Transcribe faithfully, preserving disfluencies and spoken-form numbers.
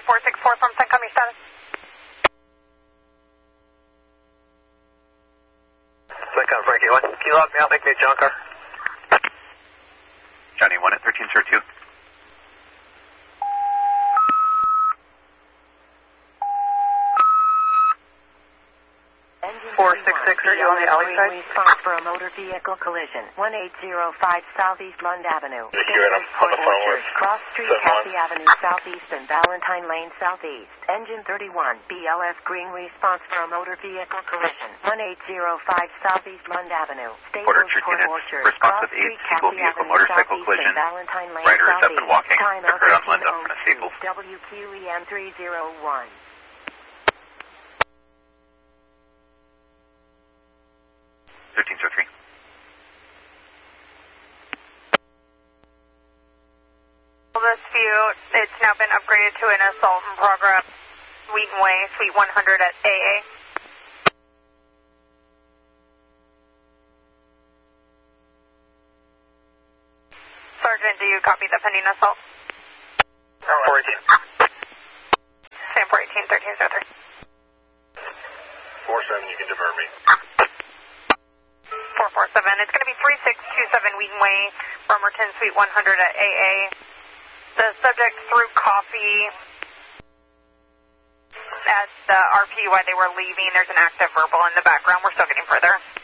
four six four from Sencami status. Sencom Frankie one. Can you log me out, make me a John car? Johnny one at thirteen zero two. four six six, are you on the alley side? Response for a motor vehicle collision. one eight zero five Southeast Lund Avenue. You're on the phone with Cross Street, Kathy Avenue Southeast and Valentine Lane Southeast. Engine thirty-one, B L S Green response for a motor vehicle collision. one eight zero five Southeast Lund Avenue. Porter Church units, response with eight single vehicle motorcycle collision. Rider is up and walking. Occurred on Linda from a Staples. W Q E M three zero one. thirteen zero three. Dispute, it's now been upgraded to an assault in progress. Wheaton Way, Suite one hundred at A A. Sergeant, do you copy the pending assault? four eighteen. Same four eighteen, thirteen zero three. four seven, you can divert me. four four seven, it's going to be three six two seven Wheaton Way, Bremerton, Suite one hundred at A A. The subject threw coffee at the R P while they were leaving. There's an active verbal in the background. We're still getting further.